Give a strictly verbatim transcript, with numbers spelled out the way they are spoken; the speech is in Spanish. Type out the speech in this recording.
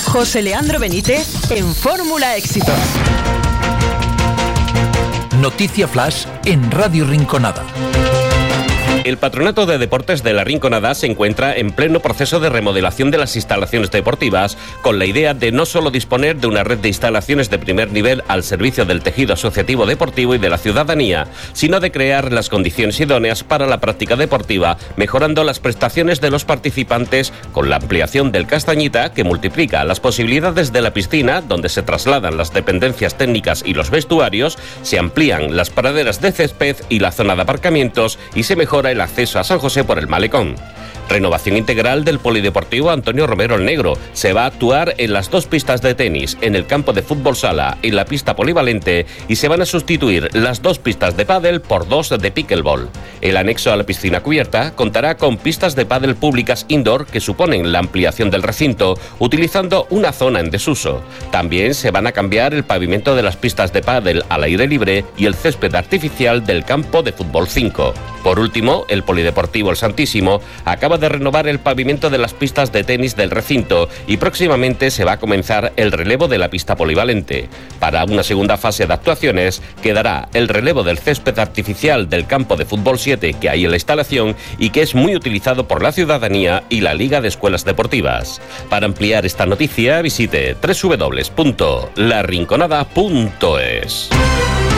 José Leandro Benítez en Fórmula Éxitos. Noticia Flash en Radio Rinconada. El Patronato de Deportes de La Rinconada se encuentra en pleno proceso de remodelación de las instalaciones deportivas, con la idea de no solo disponer de una red de instalaciones de primer nivel al servicio del tejido asociativo deportivo y de la ciudadanía, sino de crear las condiciones idóneas para la práctica deportiva, mejorando las prestaciones de los participantes con la ampliación del Castañita, que multiplica las posibilidades de la piscina, donde se trasladan las dependencias técnicas y los vestuarios, se amplían las praderas de césped y la zona de aparcamientos y se mejora el acceso a San José por el malecón. Renovación integral del Polideportivo Antonio Romero el Negro. Se va a actuar en las dos pistas de tenis, en el campo de fútbol sala, en la pista polivalente, y se van a sustituir las dos pistas de pádel por dos de pickleball. El anexo a la piscina cubierta contará con pistas de pádel públicas indoor que suponen la ampliación del recinto, utilizando una zona en desuso. También se van a cambiar el pavimento de las pistas de pádel al aire libre y el césped artificial del campo de fútbol cinco. Por último, el Polideportivo El Santísimo acaba de renovar el pavimento de las pistas de tenis del recinto y próximamente se va a comenzar el relevo de la pista polivalente. Para una segunda fase de actuaciones quedará el relevo del césped artificial del campo de fútbol siete que hay en la instalación y que es muy utilizado por la ciudadanía y la Liga de Escuelas Deportivas. Para ampliar esta noticia visite doble u doble u doble u punto la rinconada punto es.